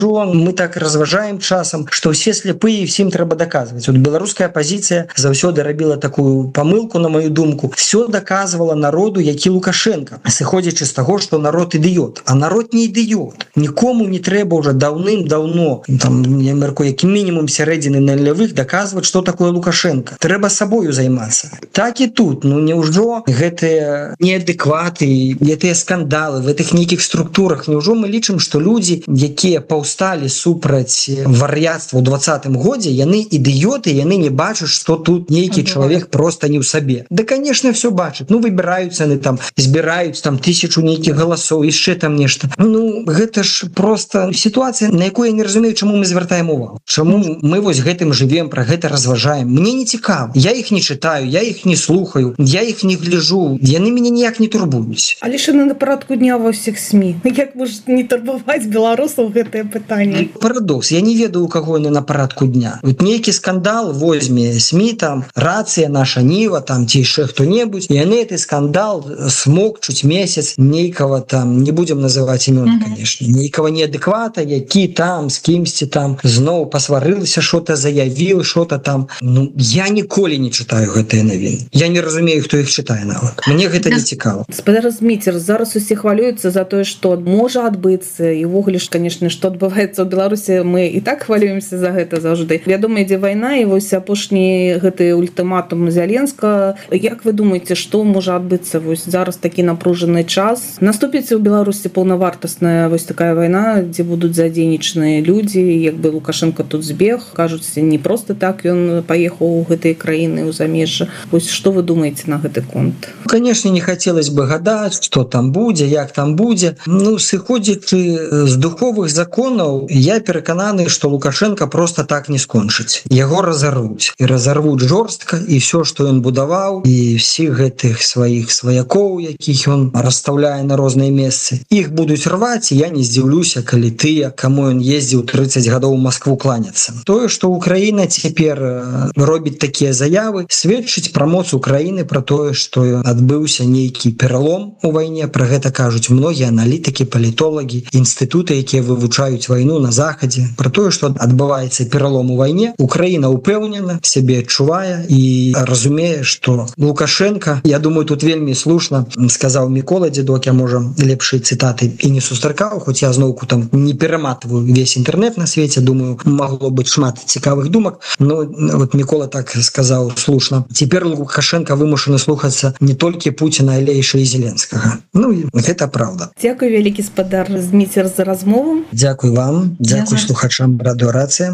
мы так разважаем часам, што ўсе сляпыя і всім трэба даказваць. Вот беларуская апозіцыя заўсёды рабіла такую памылку, на мою думку, все доказывала народу, які Лукашенко, сыходзячы з таго, што народ ідыёт. А народ не ідыёт. Нікому не трэба уже даўным-даўно, там, я мяркую, як мінімум сярэдзіны нулявых доказваць, што такое Лукашенко. Трэба сабою займацца. Так і тут. Ну, няўжо гэтыя неадэкваты, гэтыя скандалы в гэтых нейкіх структурах, няўжо мы лічым, што людзі, якія паўсталі супраць вар'яцтва ў 20-м годзе, яны ідыёты, яны не бачаць, што тут нейкі чалавек просто не ў сабе. Да, конечно, все бачаць. Ну, выбіраюцца яны там, збіраюць там 1000 нейкіх галасоў, яшчэ там нешта. Ну, гэта ж просто сітуацыя, на якую я не разумею, чаму мы звяртаем увагу. Чаму мы вось гэтым жывем, пра гэта разважаем. Мне не цікава. Я іх не чытаю, я іх не слухаю, я іх не гляджу. Яны мяне ніяк не турбуюць. Але ж на парадку дня ва ўсіх СМІ. Як можа не турбаваць беларусаў гэтае пытанне? Парадокс. Я не ведаю, у каго яны на парадку дня. Вот нейкі скандал возьме СМІ, там, рацыя наша Ніва, там, ці яшчэ хто-небудзь, і яны гэты скандал смокчуць месяц нейкага там, не будем называць імёны, конечно, нейкага неадэквата, які там з кімсьці там зноў пасварылася, што-то заявіў, што-то там. Ну, я ніколі не чытаю гэтыя навіны. Я не разумею, хто іх чытае нават. Мне гэта не цікава. Спадар Зміцер, зараз усе хвалююцца за тое, што можа адбыцца, і ўвогуле ж, конечно, што адбываецца ў Беларусі, мы і так хвалюемся за гэта заўжды. Вядома, ідзе вайна, і вось апошні гэты ультыматум Зяленска. Як вы думаеце, што можа адбыцца вось зараз такі напружаны час? Наступіць у Беларусі паўнавартасная вось такая вайна, дзе будуць задзейнічаныя людзі, як бы Лукашенко тут збег, кажуць, не просто так ён паехаў у гэтыя краіны, у замежжа. Вось што вы думаеце на гэты конт? Конечно, не хацелось бы гадаць, што там будзе, як там будзе. Ну, сыходзячы з духовых законаў, я перакананы, што Лукашенко просто так не скончыць. Яго разарвуць. І разарвуць жорстка, і все, што ён будаваў, і всіх гэтых сваіх сваякоў, якіх ён расстаўляе на розныя месцы. Іх будуць рваць, і я не здзіўлюся, калі тыя, каму ён ездзіў 30 гадоў у Маскву кланяцца. Тое, што Украіна цяпер робіць такія заявы, сведчыць пра моц Украіны, пра тое, што адбыўся нейкі пералом у вайне. Пра гэта кажуць многія аналітыкі, палітолагі, інстытуты, якія вывучаюць вайну на захадзе. Пра тое, што адбываецца пералом у вайне. Украіна упэўнена, сябе адчувае і разумее, што Лукашенко, я думаю, тут вельмі слушна сказаў Мікола Дзедок, я, можа, лепшыя цытаты і не сустракаў, хоць я зноўку там не пераматываю весь інтэрнэт на свеце, думаю, магло быць шмат цікавых думак, но вот Мікола так сказаў слушна. Цяпер Лукашенко вымушаны слухацца не толькі Пуціна, але яшчэ і Зеленскага. Ну, гэта правда. Дзякуй, вялікі спадар Зміцер, за размову. Дзякуй вам, дзякуй слухачам радыё Рацыя.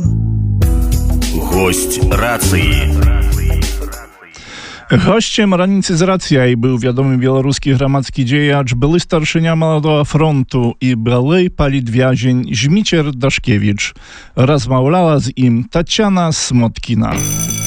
Гость Рацыі. Gościem Ranicy z Racja był wiadomy białoruski gramadzki dziejacz, były starszynia Młodego Frontu i były politwiazień Zmicier Daszkiewicz. Rozmawiała z nim Tatiana Smotkina.